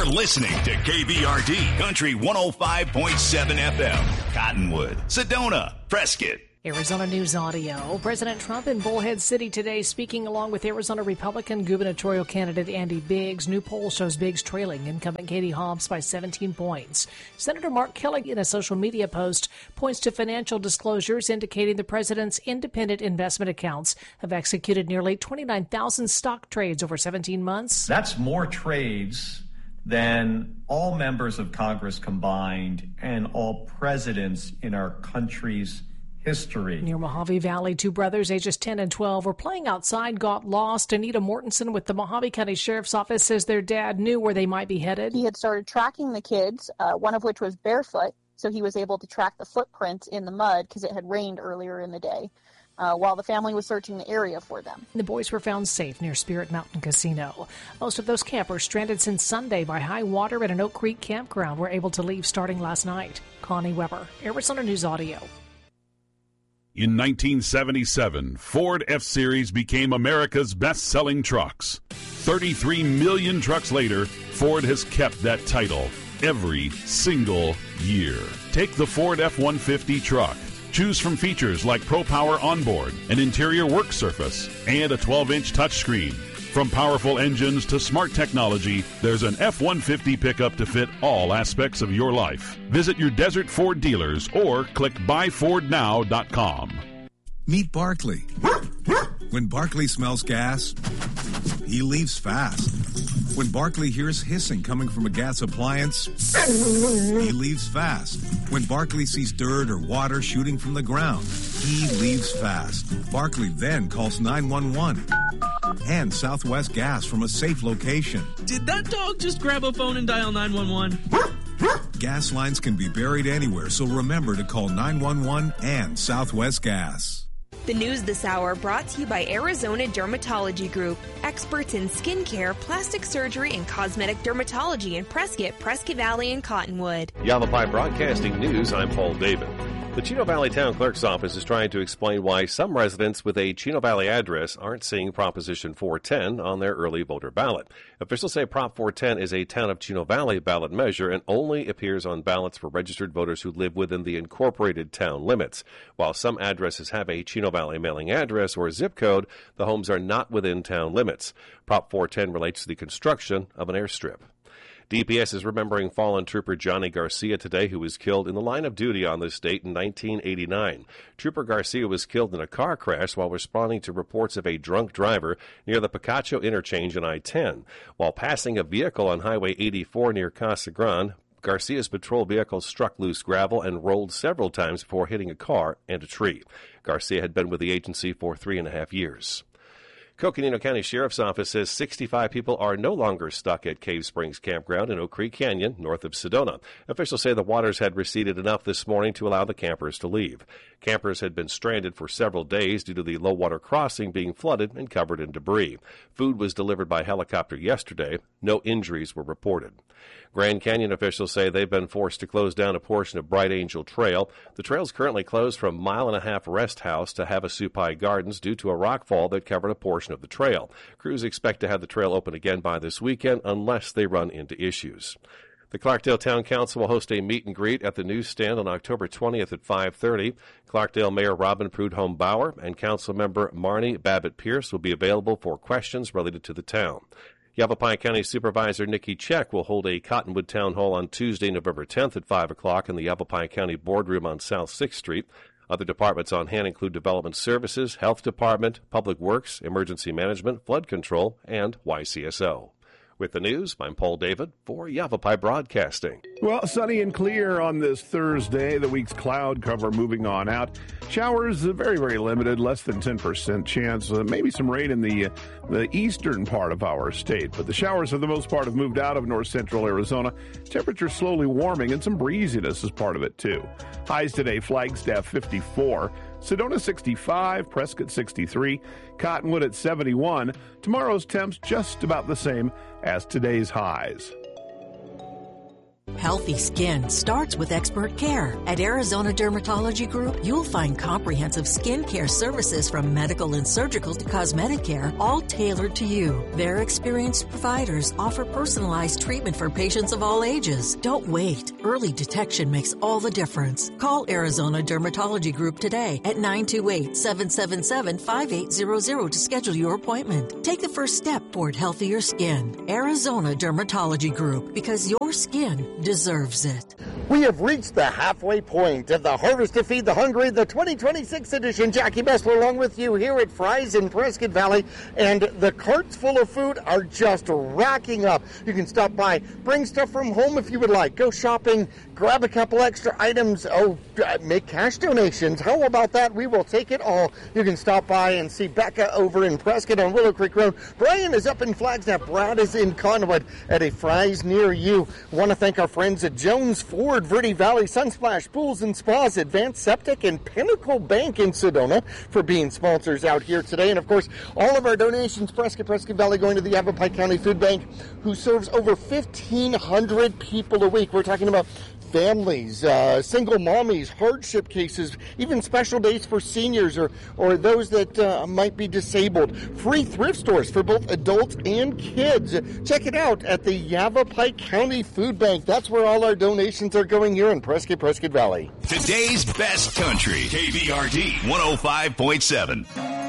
You're listening to KBRD Country 105.7 FM. Cottonwood, Sedona, Prescott. Arizona News Audio. President Trump in Bullhead City today speaking along with Arizona Republican gubernatorial candidate Andy Biggs. New poll shows Biggs trailing incumbent Katie Hobbs by 17 points. Senator Mark Kelly in a social media post points to financial disclosures indicating the president's independent investment accounts have executed nearly 29,000 stock trades over 17 months. That's more trades than all members of Congress combined and all presidents in our country's history. Near Mojave Valley, two brothers ages 10 and 12 were playing outside, got lost. Anita Mortensen with the Mojave County Sheriff's Office says their dad knew where they might be headed. He had started tracking the kids, one of which was barefoot, so he was able to track the footprints in the mud because it had rained earlier in the day, while the family was searching the area for them. The boys were found safe near Spirit Mountain Casino. Most of those campers stranded since Sunday by high water at an Oak Creek campground were able to leave starting last night. Connie Weber, Arizona News Audio. In 1977, Ford F-Series became America's best-selling trucks. 33 million trucks later, Ford has kept that title every single year. Take the Ford F-150 truck. Choose from features like Pro Power Onboard, an interior work surface, and a 12-inch touchscreen. From powerful engines to smart technology, there's an F-150 pickup to fit all aspects of your life. Visit your Desert Ford dealers or click buyfordnow.com. Meet Barkley. When Barkley smells gas, he leaves fast. When Barkley hears hissing coming from a gas appliance, he leaves fast. When Barkley sees dirt or water shooting from the ground, he leaves fast. Barkley then calls 911 and Southwest Gas from a safe location. Did that dog just grab a phone and dial 911? Gas lines can be buried anywhere, so remember to call 911 and Southwest Gas. The news this hour brought to you by Arizona Dermatology Group, experts in skincare, plastic surgery, and cosmetic dermatology in Prescott, Prescott Valley, and Cottonwood. Yavapai Broadcasting News, I'm Paul David. The Chino Valley Town Clerk's Office is trying to explain why some residents with a Chino Valley address aren't seeing Proposition 410 on their early voter ballot. Officials say Prop 410 is a Town of Chino Valley ballot measure and only appears on ballots for registered voters who live within the incorporated town limits. While some addresses have a Chino Valley mailing address or zip code, the homes are not within town limits. Prop 410 relates to the construction of an airstrip. DPS is remembering fallen trooper Johnny Garcia today, who was killed in the line of duty on this date in 1989. Trooper Garcia was killed in a car crash while responding to reports of a drunk driver near the Picacho interchange in I-10. While passing a vehicle on Highway 84 near Casa Grande, Garcia's patrol vehicle struck loose gravel and rolled several times before hitting a car and a tree. Garcia had been with the agency for 3.5 years. Coconino County Sheriff's Office says 65 people are no longer stuck at Cave Springs Campground in Oak Creek Canyon, north of Sedona. Officials say the waters had receded enough this morning to allow the campers to leave. Campers had been stranded for several days due to the low water crossing being flooded and covered in debris. Food was delivered by helicopter yesterday. No injuries were reported. Grand Canyon officials say they've been forced to close down a portion of Bright Angel Trail. The trail is currently closed from 1.5 Mile Rest House to Havasupai Gardens due to a rockfall that covered a portion of the trail. Crews expect to have the trail open again by this weekend unless they run into issues. The Clarkdale Town Council will host a meet and greet at the newsstand on October 20th at 5:30. Clarkdale Mayor Robin Prudhomme Bauer and Council Member Marnie Babbitt Pierce will be available for questions related to the town. Yavapai County Supervisor Nikki Check will hold a Cottonwood Town Hall on Tuesday, November 10th at 5 o'clock in the Yavapai County Boardroom on South 6th Street. Other departments on hand include Development Services, Health Department, Public Works, Emergency Management, Flood Control, and YCSO. With the news, I'm Paul David for Yavapai Broadcasting. Well, sunny and clear on this Thursday. The week's cloud cover moving on out. Showers, very, very limited, less than 10% chance. Maybe some rain in the eastern part of our state. But the showers, for the most part, have moved out of north central Arizona. Temperature slowly warming and some breeziness is part of it, too. Highs today, Flagstaff 54. Sedona 65, Prescott 63, Cottonwood at 71. Tomorrow's temps just about the same as today's highs. Healthy skin starts with expert care. At Arizona Dermatology Group, you'll find comprehensive skin care services from medical and surgical to cosmetic care, all tailored to you. Their experienced providers offer personalized treatment for patients of all ages. Don't wait. Early detection makes all the difference. Call Arizona Dermatology Group today at 928-777-5800 to schedule your appointment. Take the first step toward healthier skin. Arizona Dermatology Group, because your skin deserves it. We have reached the halfway point of the Harvest to Feed the Hungry, the 2026 edition. Jackie Bessler along with you here at Fry's in Prescott Valley, and the carts full of food are just racking up. You can stop by, bring stuff from home if you would like, go shopping, grab a couple extra items, make cash donations. How about that? We will take it all. You can stop by and see Becca over in Prescott on Willow Creek Road. Brian is up in Flagstaff. Brad is in Conwood at a Fry's near you. Want to thank our friends at Jones Ford, Verde Valley, Sunsplash, Pools and Spas, Advanced Septic, and Pinnacle Bank in Sedona for being sponsors out here today. And, of course, all of our donations, Prescott Valley, going to the Yavapai County Food Bank, who serves over 1,500 people a week. We're talking about families, single mommies, hardship cases, even special days for seniors or those that might be disabled. Free thrift stores for both adults and kids. Check it out at the Yavapai County Food Bank. That's where all our donations are going here in Prescott Valley. Today's best country, KBRD 105.7.